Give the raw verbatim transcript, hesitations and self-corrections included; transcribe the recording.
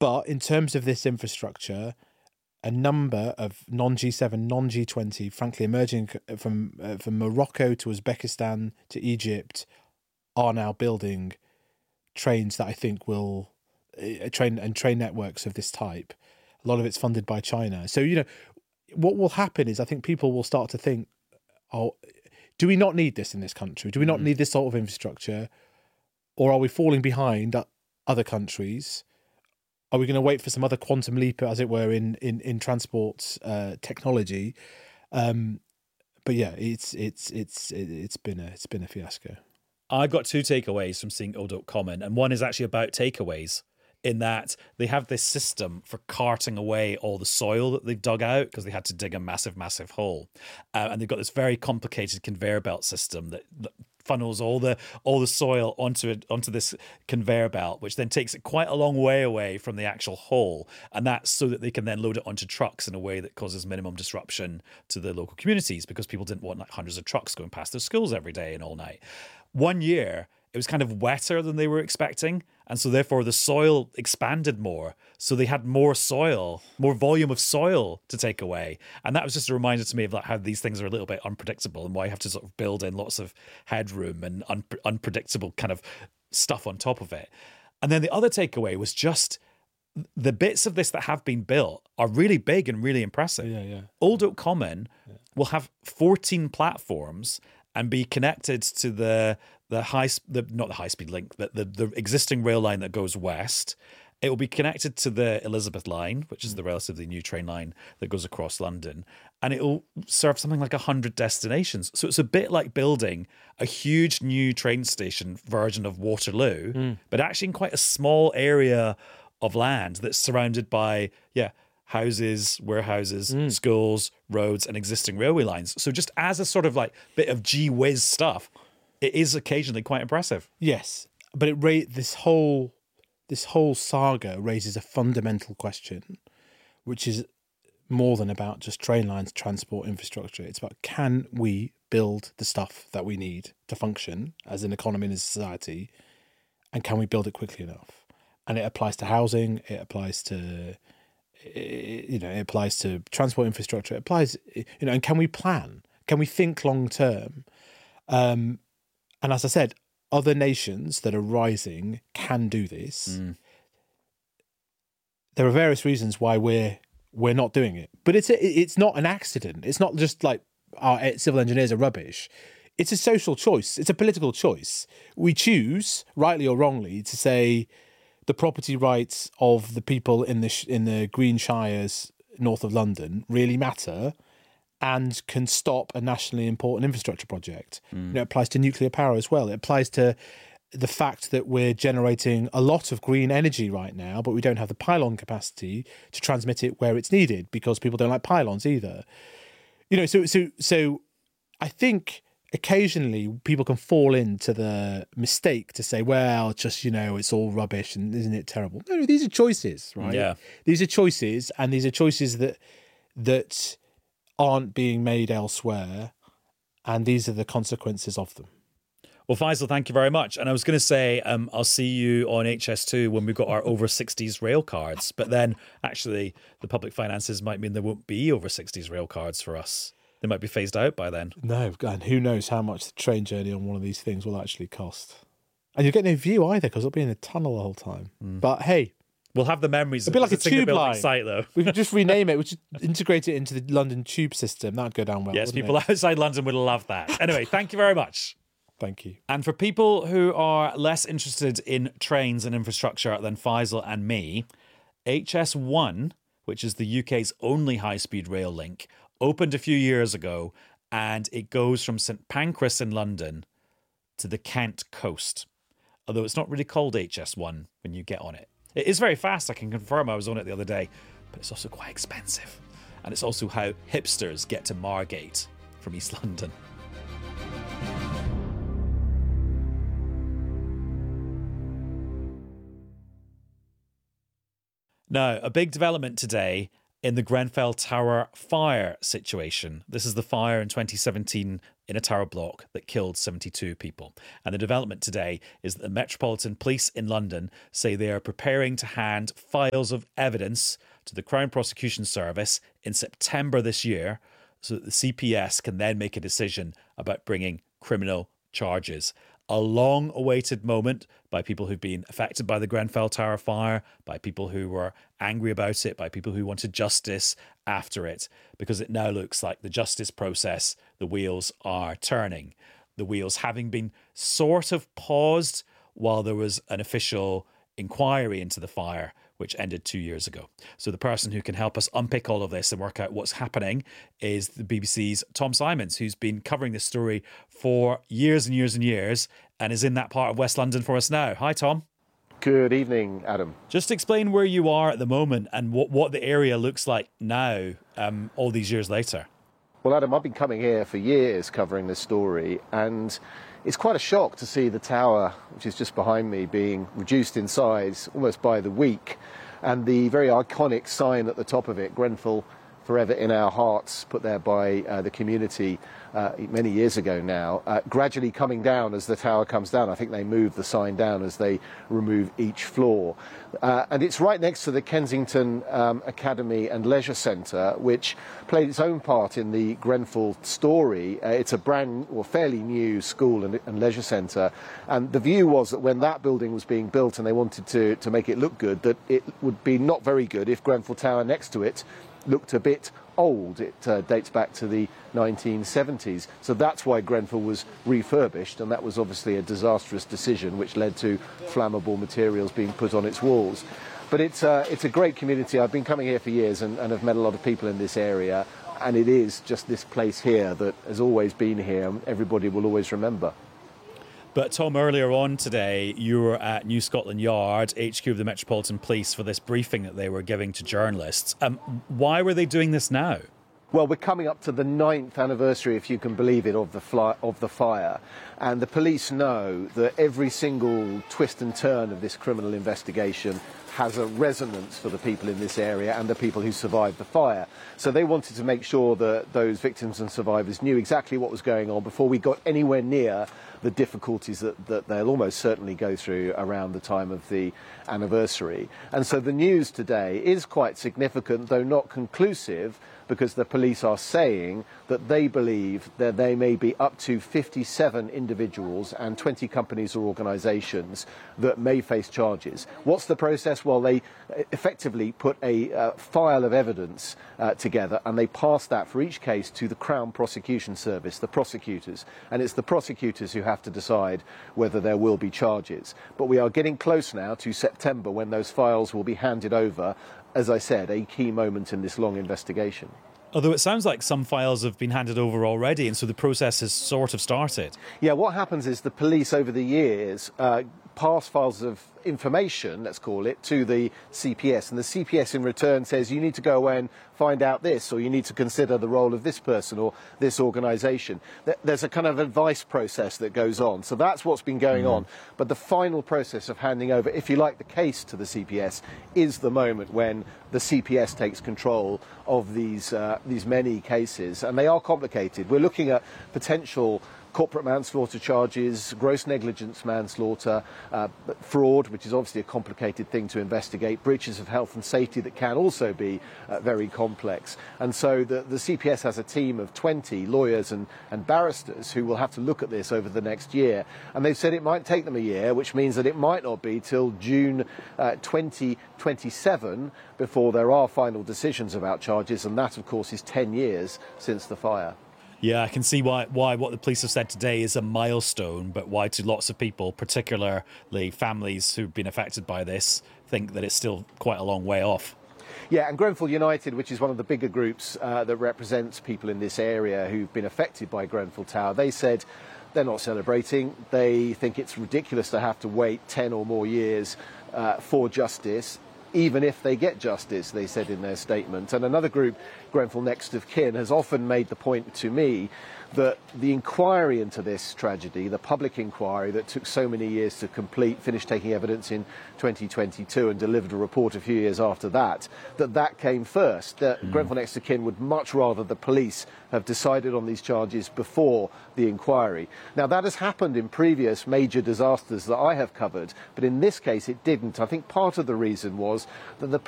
But in terms of this infrastructure, a number of non-G seven, non-G twenty, frankly, emerging from uh, from Morocco to Uzbekistan to Egypt, are now building trains that I think will uh, train and train networks of this type. A lot of it's funded by China. So, you know, what will happen is I think people will start to think, oh, do we not need this in this country? Do we not need this sort of infrastructure? Or are we falling behind other countries? Are we going to wait for some other quantum leap, as it were, in in in transport uh, technology? Um, but yeah, it's it's it's it's been a it's been a fiasco. I got two takeaways from seeing Old Oak Common, and one is actually about takeaways, in that they have this system for carting away all the soil that they've dug out because they had to dig a massive, massive hole, uh, and they've got this very complicated conveyor belt system that, that funnels all the all the soil onto it onto this conveyor belt, which then takes it quite a long way away from the actual hole, and that's so that they can then load it onto trucks in a way that causes minimum disruption to the local communities, because people didn't want like hundreds of trucks going past their schools every day and all night. One year it was kind of wetter than they were expecting, and so therefore the soil expanded more, so they had more soil, more volume of soil to take away. And that was just a reminder to me of like how these things are a little bit unpredictable, and why you have to sort of build in lots of headroom and un- unpredictable kind of stuff on top of it. And then the other takeaway was just the bits of this that have been built are really big and really impressive. Yeah, yeah. Old Oak Common yeah. will have fourteen platforms and be connected to the the high the not the high speed link, but the, the existing rail line that goes west. It will be connected to the Elizabeth line, which is the relatively new train line that goes across London, and it will serve something like a hundred destinations. So it's a bit like building a huge new train station version of Waterloo, mm. but actually in quite a small area of land that's surrounded by yeah. houses, warehouses, mm. schools, roads, and existing railway lines. So just as a sort of like bit of gee whiz stuff, it is occasionally quite impressive. Yes, but it ra- this whole this whole saga raises a fundamental question, which is more than about just train lines, transport infrastructure. It's about, can we build the stuff that we need to function as an economy and as a society, and can we build it quickly enough? And it applies to housing, it applies to you know, it applies to transport infrastructure. It applies, you know, and can we plan? Can we think long term? Um, and as I said, other nations that are rising can do this. Mm. There are various reasons why we're we're not doing it, but it's a, it's not an accident. It's not just like our civil engineers are rubbish. It's a social choice. It's a political choice. We choose, rightly or wrongly, to say the property rights of the people in the sh- in the Green Shires north of London really matter, and can stop a nationally important infrastructure project. Mm. You know, it applies to nuclear power as well. It applies to the fact that we're generating a lot of green energy right now, but we don't have the pylon capacity to transmit it where it's needed, because people don't like pylons either. You know, so so so I think occasionally people can fall into the mistake to say, well, just, you know, it's all rubbish and isn't it terrible? No, these are choices, right? Yeah. These are choices, and these are choices that that aren't being made elsewhere, and these are the consequences of them. Well, Faisal, thank you very much. And I was going to say, um, I'll see you on H S two when we've got our over sixties rail cards. But then, actually, the public finances might mean there won't be over sixties rail cards for us. They might be phased out by then. No, and who knows how much the train journey on one of these things will actually cost. And you'll get no view either, because it'll be in a tunnel the whole time. Mm. But hey, we'll have the memories. It'll be like a tube line site, though. We could just rename it. We should integrate it into the London tube system. That'd go down well. Yes, people it? outside London would love that. Anyway, thank you very much. Thank you. And for people who are less interested in trains and infrastructure than Faisal and me, H S one, which is the U K's only high-speed rail link, opened a few years ago, and it goes from St Pancras in London to the Kent coast. Although it's not really called H S one when you get on it. It is very fast, I can confirm. I was on it the other day. But it's also quite expensive. And it's also how hipsters get to Margate from East London. Now, a big development today in the Grenfell Tower fire situation. This is the fire in twenty seventeen in a tower block that killed seventy-two people. And the development today is that the Metropolitan Police in London say they are preparing to hand files of evidence to the Crown Prosecution Service in September this year, so that the C P S can then make a decision about bringing criminal charges. A long-awaited moment by people who've been affected by the Grenfell Tower fire, by people who were angry about it, by people who wanted justice after it, because it now looks like the justice process, the wheels are turning. The wheels having been sort of paused while there was an official inquiry into the fire, which ended two years ago. So the person who can help us unpick all of this and work out what's happening is the B B C's Tom Simons, who's been covering this story for years and years and years and is in that part of West London for us now. Hi, Tom. Good evening, Adam. Just explain where you are at the moment and what, what the area looks like now, um, all these years later. Well, Adam, I've been coming here for years covering this story, and it's quite a shock to see the tower, which is just behind me, being reduced in size almost by the week, and the very iconic sign at the top of it, Grenfell Forever in Our Hearts, put there by uh, the community uh, many years ago now, uh, gradually coming down as the tower comes down. I think they move the sign down as they remove each floor. Uh, and it's right next to the Kensington um, Academy and Leisure Centre, which played its own part in the Grenfell story. Uh, it's a brand or fairly new school and, and leisure centre. And the view was that when that building was being built and they wanted to, to make it look good, that it would be not very good if Grenfell Tower next to it looked a bit old. It uh, dates back to the nineteen seventies. So that's why Grenfell was refurbished, and that was obviously a disastrous decision which led to flammable materials being put on its walls. But it's, uh, it's a great community. I've been coming here for years and, and have met a lot of people in this area, and it is just this place here that has always been here and everybody will always remember. But Tom, earlier on today, you were at New Scotland Yard, H Q of the Metropolitan Police, for this briefing that they were giving to journalists. Um, why were they doing this now? Well, we're coming up to the ninth anniversary, if you can believe it, of the, fly, of the fire. And the police know that every single twist and turn of this criminal investigation has a resonance for the people in this area and the people who survived the fire. So they wanted to make sure that those victims and survivors knew exactly what was going on before we got anywhere near the difficulties that, that they'll almost certainly go through around the time of the anniversary. And so the news today is quite significant, though not conclusive, because the police are saying that they believe that there may be up to fifty-seven individuals and twenty companies or organisations that may face charges. What's the process? Well, they effectively put a uh, file of evidence uh, together, and they pass that for each case to the Crown Prosecution Service, the prosecutors. And it's the prosecutors who have to decide whether there will be charges. But we are getting close now to September, when those files will be handed over. As I said, a key moment in this long investigation. Although it sounds like some files have been handed over already, and so the process has sort of started. Yeah, what happens is the police over the years uh, pass files of information, let's call it, to the C P S, and the C P S in return says you need to go away and find out this, or you need to consider the role of this person or this organisation. There's a kind of advice process that goes on, so that's what's been going mm. on. But the final process of handing over, if you like, the case to the C P S is the moment when the C P S takes control of these uh, these many cases, and they are complicated. We're looking at potential corporate manslaughter charges, gross negligence manslaughter, uh, fraud, which is obviously a complicated thing to investigate, breaches of health and safety that can also be uh, very complex. And so the, the C P S has a team of twenty lawyers and, and barristers who will have to look at this over the next year. And they've said it might take them a year, which means that it might not be till June uh, twenty twenty-seven before there are final decisions about charges. And that, of course, is ten years since the fire. Yeah, I can see why why what the police have said today is a milestone, but why to lots of people, particularly families who've been affected by this, think that it's still quite a long way off. Yeah, and Grenfell United, which is one of the bigger groups uh, that represents people in this area who've been affected by Grenfell Tower, they said they're not celebrating. They think it's ridiculous to have to wait ten or more years uh, for justice. even if they get justice, they said in their statement. And another group, Grenfell Next of Kin, has often made the point to me that the inquiry into this tragedy, the public inquiry that took so many years to complete, finished taking evidence in twenty twenty-two and delivered a report a few years after that, that that came first. That mm. Grenfell Next of Kin would much rather the police have decided on these charges before the inquiry. Now, that has happened in previous major disasters that I have covered, but in this case it didn't. I think part of the reason was that the